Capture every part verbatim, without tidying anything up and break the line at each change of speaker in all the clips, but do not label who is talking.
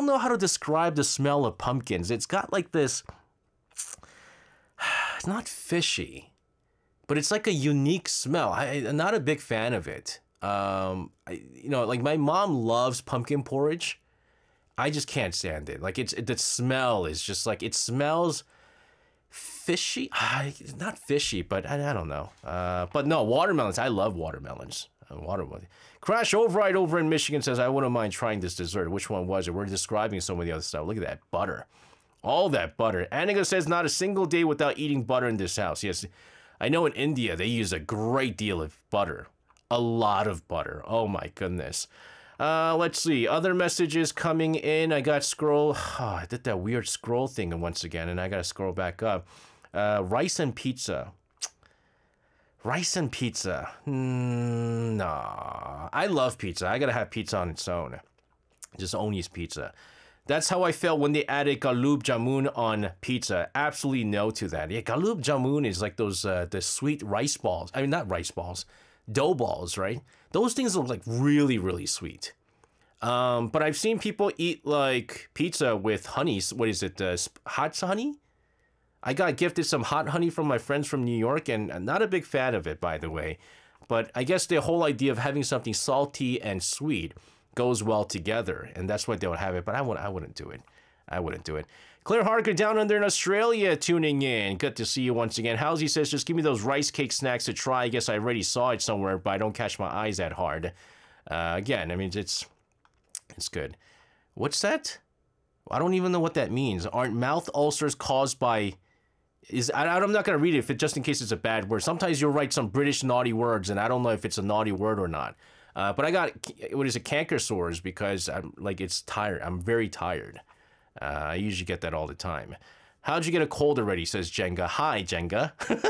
don't know how to describe the smell of pumpkins. It's got like this, it's not fishy, but it's like a unique smell. I, I'm not a big fan of it. Um, I, you know, like my mom loves pumpkin porridge. I just can't stand it. Like it's, it, the smell is just like, it smells fishy. It's not fishy, but I, I don't know. Uh, but no, watermelons. I love watermelons. Uh, watermelon. Crash Override over in Michigan says, I wouldn't mind trying this dessert. Which one was it? We're describing so many other stuff. Look at that butter. All that butter. Aniga says, not a single day without eating butter in this house. Yes, I know in India, they use a great deal of butter. A lot of butter. Oh my goodness. Uh, let's see. Other messages coming in. I got scroll. Oh, I did that weird scroll thing once again, and I got to scroll back up. Uh, rice and pizza. Rice and pizza. Mm, nah. I love pizza. I got to have pizza on its own. Just Oni's pizza. That's how I felt when they added Gulab Jamun on pizza. Absolutely no to that. Yeah, Gulab Jamun is like those, uh, the sweet rice balls. I mean, not rice balls. Dough balls, right? Those things look like really, really sweet. Um, but I've seen people eat like pizza with honey. What is it? Uh, hot honey? I got gifted some hot honey from my friends from New York, and I'm not a big fan of it, by the way. But I guess the whole idea of having something salty and sweet goes well together, and that's why they would have it. But I wouldn't. I wouldn't do it. I wouldn't do it. Claire Harker down under in Australia tuning in. Good to see you once again. Halsey says, just give me those rice cake snacks to try. I guess I already saw it somewhere, but I don't catch my eyes that hard. Uh, again, I mean, it's it's good. What's that? I don't even know what that means. Aren't mouth ulcers caused by... Is I, I'm not going to read it if it, just in case it's a bad word. Sometimes you'll write some British naughty words, and I don't know if it's a naughty word or not. Uh, but I got, what is it, canker sores because I'm like, it's tired. I'm very tired. Uh, I usually get that all the time. How'd you get a cold already, says Jenga. Hi, Jenga.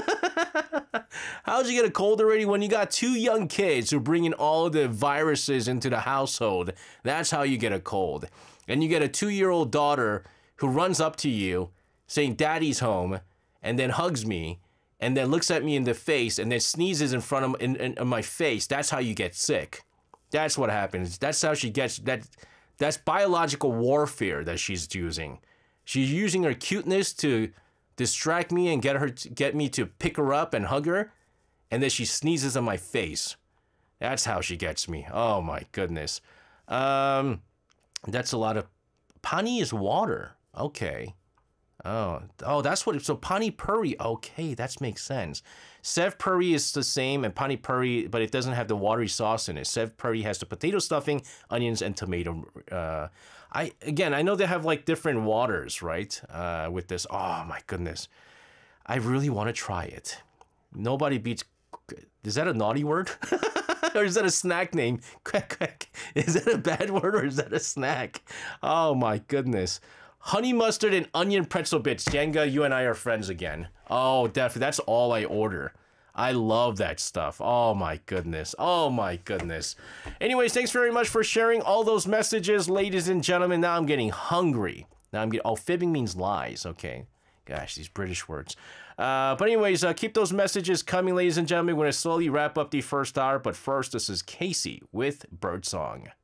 How'd you get a cold already when you got two young kids who bring in all the viruses into the household? That's how you get a cold. And you get a two-year-old daughter who runs up to you saying, Daddy's home, and then hugs me, and then looks at me in the face, and then sneezes in front of in, in, in my face. That's how you get sick. That's what happens. That's how she gets... that. That's biological warfare that she's using. She's using her cuteness to distract me and get her to, get me to pick her up and hug her, and then she sneezes in my face. That's how she gets me. Oh my goodness. Um, that's a lot of... Pani is water. Okay. Oh, oh, that's what... So Pani Puri. Okay, that makes sense. Sev Puri is the same, and Pani Puri, but it doesn't have the watery sauce in it. Sev Puri has the potato stuffing, onions, and tomato. Uh, I again, I know they have like different waters, right? Uh, with this. Oh my goodness, I really want to try it. Nobody beats... Is that a naughty word? Or is that a snack name? Is that a bad word or is that a snack? Oh my goodness. Honey mustard and onion pretzel bits. Jenga, you and I are friends again. Oh, definitely. That's all I order. I love that stuff. Oh my goodness. Oh my goodness. Anyways, thanks very much for sharing all those messages, ladies and gentlemen. Now I'm getting hungry. Now I'm getting... Oh, fibbing means lies. Okay. Gosh, these British words. Uh, but anyways, uh, keep those messages coming, ladies and gentlemen. We're going to slowly wrap up the first hour. But first, this is Casey with Birdsong.